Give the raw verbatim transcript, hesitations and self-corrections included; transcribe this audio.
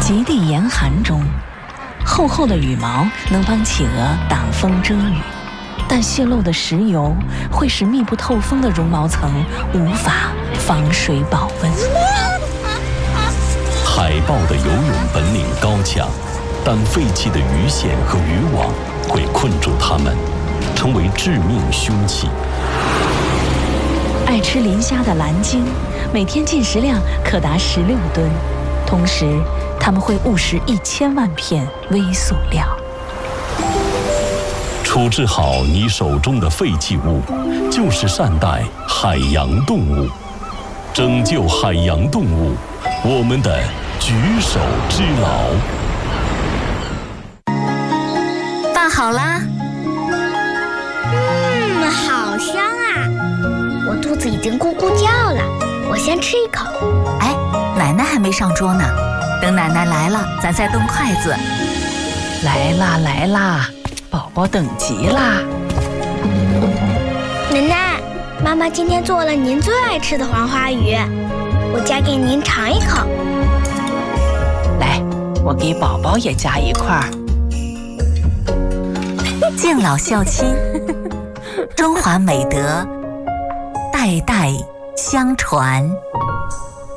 极地严寒中，厚厚的羽毛能帮企鹅挡风遮雨，但泄漏的石油会使密不透风的绒毛层无法防水保温。 海豹的游泳本领高强，但废弃的鱼线和渔网会困住它们，成为致命凶器。 爱吃磷虾的蓝鲸，每天进食量可达十六吨，同时它们会误食一千万片微塑料。 处置好你手中的废弃物，就是善待海洋动物，拯救海洋动物，我们的举手之劳。 饭好啦。 嗯，好香啊！我肚子已经咕咕叫了，我先吃一口。 哎，奶奶还没上桌呢，等奶奶来了，咱再动筷子。 来啦来啦，宝宝等急啦！ 奶奶，妈妈今天做了您最爱吃的黄花鱼，我夹给您尝一口。 来，我给宝宝也夹一块儿。 敬老孝亲，中华美德代代相传。